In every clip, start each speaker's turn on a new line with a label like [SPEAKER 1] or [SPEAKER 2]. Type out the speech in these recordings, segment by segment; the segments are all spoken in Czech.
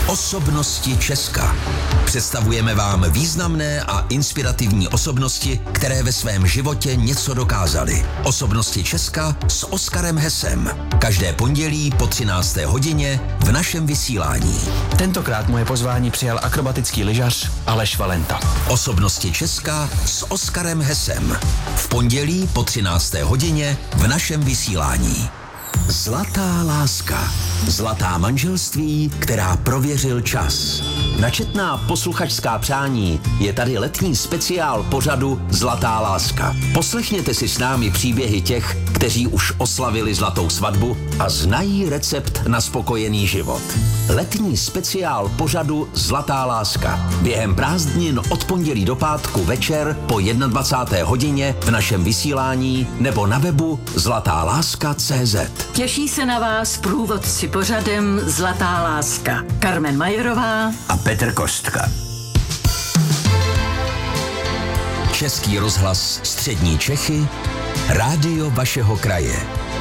[SPEAKER 1] Osobnosti Česka. Představujeme vám významné a inspirativní osobnosti, které ve svém životě něco dokázaly. Osobnosti Česka s Oskarem Hesem. Každé pondělí po 13. hodině v našem vysílání.
[SPEAKER 2] Tentokrát moje pozvání přijal akrobatický lyžař Aleš Valenta.
[SPEAKER 1] Osobnosti Česka s Oskarem Hesem. V pondělí po 13. hodině v našem vysílání. Zlatá láska. Zlatá manželství, která prověřil čas. Na četná posluchačská přání je tady letní speciál pořadu Zlatá láska. Poslechněte si s námi příběhy těch, kteří už oslavili zlatou svatbu a znají recept na spokojený život. Letní speciál pořadu Zlatá láska. Během prázdnin od pondělí do pátku večer po 21. hodině v našem vysílání nebo na webu zlatáláska.cz.
[SPEAKER 3] Těší se na vás průvodci pořadem Zlatá láska. Carmen Majerová
[SPEAKER 1] a Petr Kostka. Český rozhlas Střední Čechy, rádio vašeho kraje.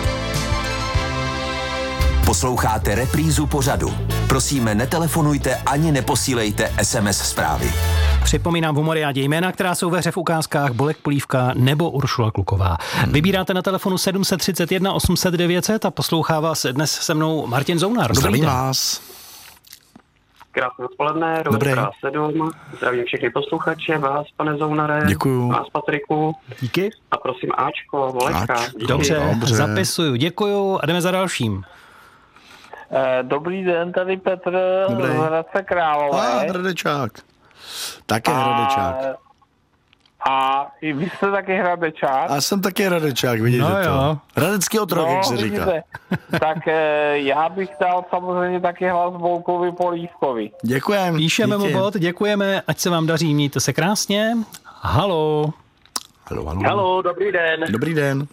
[SPEAKER 1] Posloucháte reprízu pořadu. Prosíme, netelefonujte ani neposílejte SMS zprávy.
[SPEAKER 4] Připomínám v humoriádě jména, která jsou ve hře v ukázkách Bolek Polívka nebo Uršula Kluková. Vybíráte na telefonu 731 800 900 a poslouchá vás dnes se mnou Martin Zounar.
[SPEAKER 5] Zdravím vás.
[SPEAKER 6] Krásné odpoledne, Rovná 7. Zdravím všechny posluchače, vás, pane Zounare.
[SPEAKER 5] Děkuju.
[SPEAKER 6] Vás, Patriku.
[SPEAKER 4] Díky.
[SPEAKER 6] A prosím Ačko, Volečka.
[SPEAKER 4] Dobře, zapisuju, děkuju a jdeme za dalším.
[SPEAKER 7] Dobrý den, tady Petr z Hradce Králové.
[SPEAKER 5] Hradečák. Také Hradečák.
[SPEAKER 7] A i vy jste taky Hradečák?
[SPEAKER 5] A jsem taky Hradečák, vidíte to. Hradecký otrok, jak se říká.
[SPEAKER 7] Tak já bych dal samozřejmě taky hlas Bolkovi Polívkovi.
[SPEAKER 5] Děkujeme.
[SPEAKER 4] Píšeme mu bod, děkujeme, ať se vám daří, mějte se krásně. Halo.
[SPEAKER 6] Halo, dobrý den.
[SPEAKER 5] Dobrý den.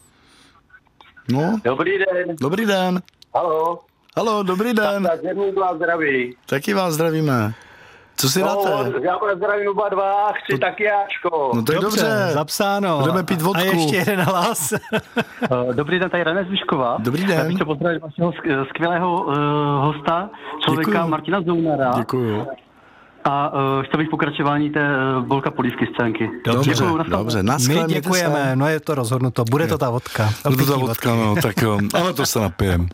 [SPEAKER 5] No.
[SPEAKER 6] Dobrý den.
[SPEAKER 5] Dobrý den.
[SPEAKER 6] Halo.
[SPEAKER 5] Halo, dobrý den.
[SPEAKER 6] Tak vás zdraví.
[SPEAKER 5] Taky vás zdravíme. Co si dáte?
[SPEAKER 6] Já vás zdravím oba dva, chci taky Ačko.
[SPEAKER 5] No to je dobře.
[SPEAKER 4] Zapsáno.
[SPEAKER 5] Budeme pít vodku.
[SPEAKER 4] A ještě jeden hlas.
[SPEAKER 6] Dobrý den, tady René Zvyšková.
[SPEAKER 5] Dobrý den.
[SPEAKER 6] Já bych chtěl pozdravit vašeho skvělého hosta, člověka
[SPEAKER 5] Děkuju.
[SPEAKER 6] Martina Zounara.
[SPEAKER 5] Děkuju.
[SPEAKER 6] A chtěl bych pokračování té Bolka Polívky scénky.
[SPEAKER 5] Dobře,
[SPEAKER 6] Děkuju,
[SPEAKER 5] dobře.
[SPEAKER 4] My děkujeme, no je to rozhodnuto. Bude to ta vodka.
[SPEAKER 5] Bude to ta vodka, no, tak jo. Ale to se napijem.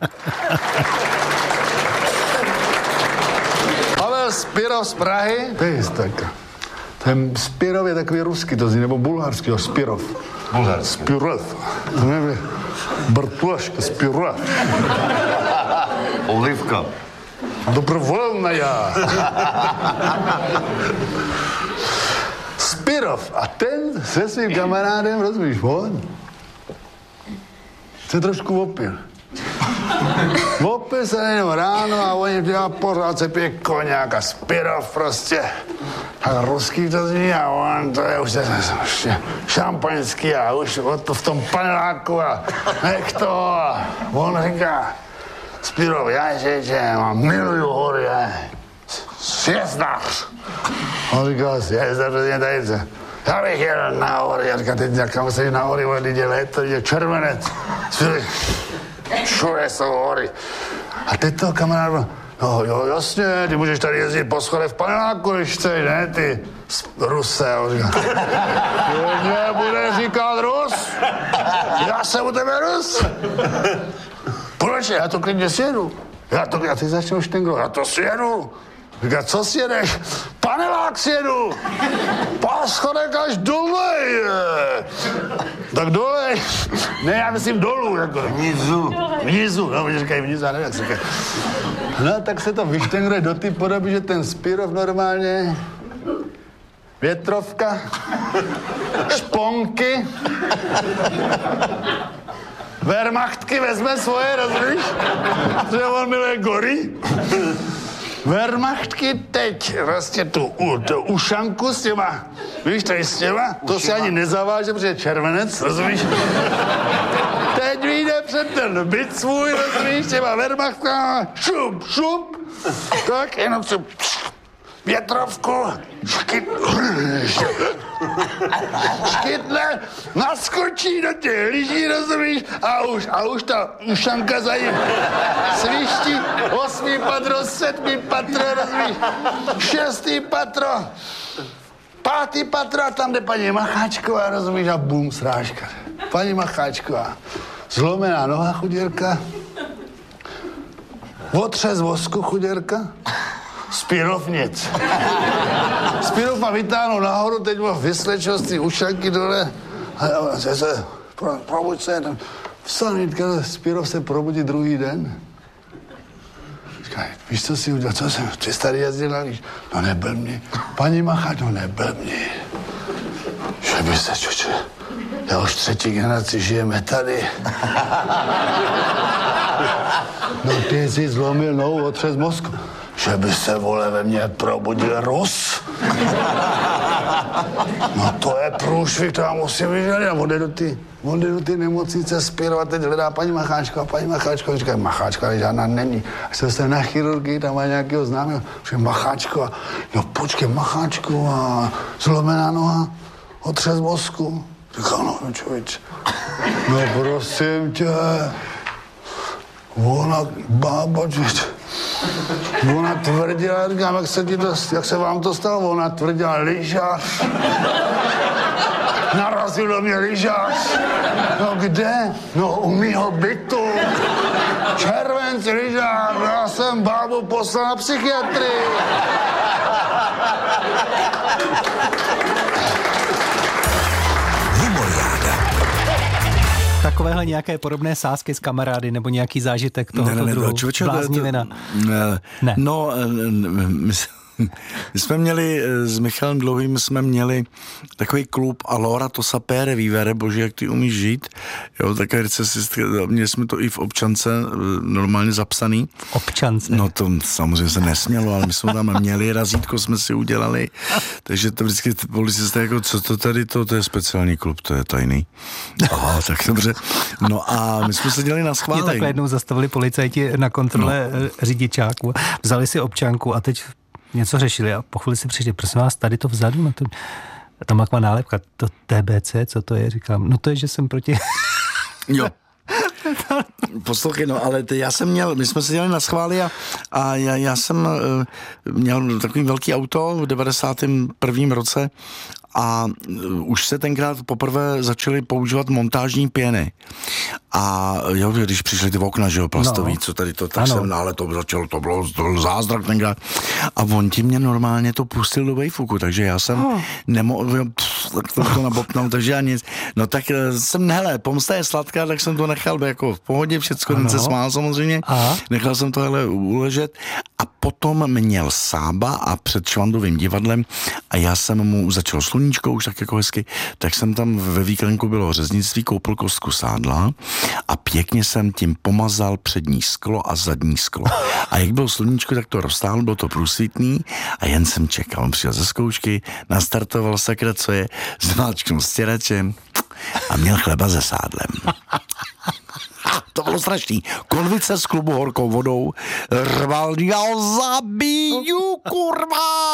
[SPEAKER 8] Pavel Spirov z Prahy. Tak. Ten Spirov je takový ruský, to zní, nebo bulharský, jo, Spirov. Bulharský. Spirov. To nevím. Bartulaška, Spirov.
[SPEAKER 9] Olivka.
[SPEAKER 8] Dobrovolná já. Spirov. A ten se svým kamarádem, rozumíš, on se trošku opil. Opil se jenom ráno a oni dělá pořád se pije koněk a Spirov prostě. A ruský to zní a on to je už šampaňský a už v tom paneláku a nech to. A on říká, Spirov, já mám miluju hory, sjezdař. On říkal, sjezdař, to je tady. Já bych jel na hory, já říkám, teď kam se jít na hory, teď je léto, teď je červenec. Všude jsou hory. A teď toho kamarád byl, no jo, jasně, ty můžeš tady jezdit po schodech v paneláku, když chceš, ne, ty Ruse. On říká, ty mě bude říkat Rus? Já jsem u tebe Rus. Proč? Já to klidně sjedu. Já teď začnu štenglo, já to sjedu. Říká, co sjedeš? Panelák sjedu. Po schodek až dolej. Tak dolej. Ne, já myslím dolů. Jako. Vnizu. No, oni říkají vnizu, já nevím, jak se říká. No, tak se to vyštengruje do té podoby, že ten Spirov normálně větrovka, šponky, Wehrmachtky vezme svoje, rozumíš? Že on miluje gory. Wehrmachtky teď vlastně tu ušanku s těma, víš, tady s těma, to si ani nezaváže, protože je červenec, rozumíš? Teď vyjde před ten byt svůj, rozumíš, těma Wehrmachtkama, šup, tak jenom se větrovku, škytne, naskočí do těch lyží, rozumíš, a už ta ušanka za ním sviští, 8. patro, 7. patro, rozumíš, 6. patro, 5. patro, a tam jde paní Macháčková, rozumíš, a bum, srážka. Paní Macháčková, zlomená noha, chuděrka, otřes vosku, chuděrka, Spirov nic. Spirov má vytáhnout nahoru, teď má vyslečil z té ušanky dole. A probuď se, vstanítka, Spirov se probudí druhý den. Říká, víš, co si udělal, co jsem, ty tady jezdil na líž. No nebyl mě. Paní Macháč, no nebyl mě. Že by se, čoče, já už 3. generaci žijeme tady. No ty jsi zlomil nohu, otřes mozku. Že by se, vole, ve mně probudil Rus. No to je průšvih, to já musím vyžalit. A vode do ty nemocnice Spirov a teď hledá paní Macháčka. Paní Macháčka říká, Macháčka, ale žádná není. Až se dostane na chirurgii, tam má nějakého známého. Říká, Macháčka, jo počkej, Macháčková, zlomená noha, otřes mozku. Říká, no člověč, no prosím tě, ona, bába, člověč. Ona tvrdila, říkám, jak se vám to stalo? Ona tvrdila, lyžař. Narazil do mě lyžař. No kde? No u mýho bytu. Červenci lyžař, já jsem bábu poslal na psychiatrii.
[SPEAKER 4] Takovéhle nějaké podobné sázky s kamarády nebo nějaký zážitek tohoto druhu? Bláznivina?
[SPEAKER 5] Ne. No, my jsme měli, s Michalem Dlouhým jsme měli takový klub Allora to sapere vivere, bože, jak ty umíš žít. Jo, také měli jsme to i v občance normálně zapsaný.
[SPEAKER 4] Občance?
[SPEAKER 5] No to samozřejmě se nesmělo, ale my jsme tam měli, razítko jsme si udělali, takže to vždycky policisté jako, co to tady, to je speciální klub, to je tajný. Aha, tak dobře. No a my jsme se dělali na schválení.
[SPEAKER 4] Mě takhle jednou zastavili policajti na kontrole řidičáku, vzali si občanku a teď něco řešili a po chvíli si přišli, prosím vás, tady to vzadu, na to, tam má nálepka, to TBC, co to je, říkám, no to je, že jsem proti...
[SPEAKER 5] Jo. Poslouchej, no, ale my jsme se dělali na schvály a já jsem měl takový velký auto v 91. roce a už se tenkrát poprvé začaly používat montážní pěny. A jo, když přišly ty okna, že jo, plastový, co tady to, tak jsem náhle to začalo, to bylo zázrak tenkrát. A on ti mě normálně to pustil do vejfuku, takže já jsem nemohl to nabopnout, takže já nic. No tak jsem, hele, pomsta je sladká, tak jsem to nechal jako v pohodě, všecko, ten se smál samozřejmě. Nechal jsem to hele uležet a potom měl Sába a před Švandovým divadlem a já jsem mu začal sluníčko už tak jako hezky, tak jsem tam ve víkenku bylo řeznictví, koupil kostku sádla a pěkně jsem tím pomazal přední sklo a zadní sklo. A jak bylo sluníčko, tak to roztáhl, bylo to průsvitný a jen jsem čekal. On přijel ze zkoušky, nastartoval sakra, co je, zmáčknul stěračem a měl chleba se sádlem. To bylo strašný. Konvice z klubu horkou vodou rval, já zabiju, kurva!